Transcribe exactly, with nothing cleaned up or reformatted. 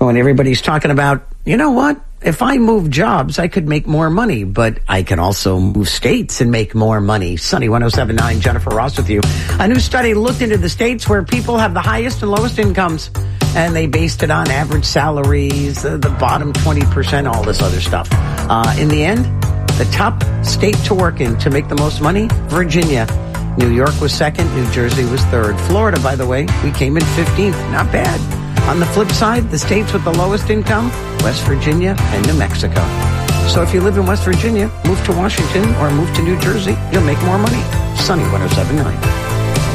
When everybody's talking about, you know what? If I move jobs, I could make more money, but I can also move states and make more money. Sunny one oh seven point nine, Jennifer Ross with you. A new study looked into the states where people have the highest and lowest incomes, and they based it on average salaries, uh, the bottom twenty percent, all this other stuff. Uh, in the end, the top state to work in to make the most money, Virginia. New York was second. New Jersey was third. Florida, by the way, we came in fifteenth. Not bad. On the flip side, the states with the lowest income, West Virginia and New Mexico. So if you live in West Virginia, move to Washington or move to New Jersey, you'll make more money. Sunny one oh seven point nine.